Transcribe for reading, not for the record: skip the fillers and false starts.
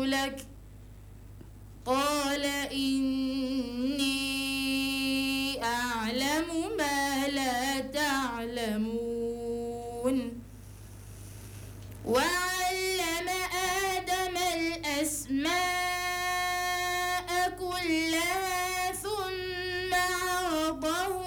لك قال إني أعلم ما لا تعلمون وعلم آدم الأسماء كلها ثم عرضهم